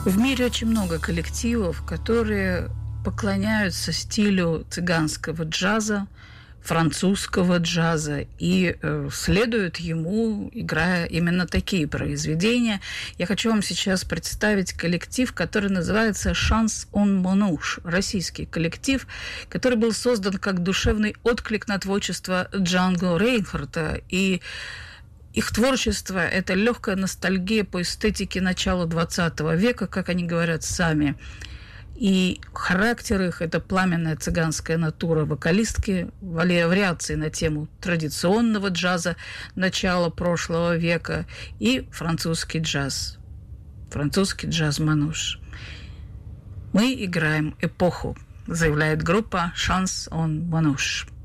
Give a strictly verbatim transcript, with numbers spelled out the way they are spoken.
В мире очень много коллективов, которые поклоняются стилю цыганского джаза, французского джаза и э, следуют ему, играя именно такие произведения. Я хочу вам сейчас представить коллектив, который называется «Шанс он Мануш», российский коллектив, который был создан как душевный отклик на творчество Джанго Рейнхарта. И их творчество – это легкая ностальгия по эстетике начала двадцатого века, как они говорят сами. И характер их – это пламенная цыганская натура вокалистки, вариации на тему традиционного джаза начала прошлого века и французский джаз, французский джаз-мануш. Мы играем эпоху, заявляет группа «Шанс он Мануш».